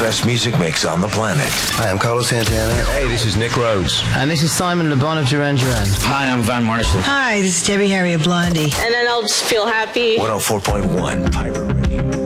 best music mix on the planet. Hi, I'm Carlos Santana. Hey, this is Nick Rhodes. And this is Simon Le Bon of Duran Duran. Hi, I'm Van Morrison. Hi, this is Debbie Harry of Blondie. And then I'll just feel happy. 104.1 Pirate Radio.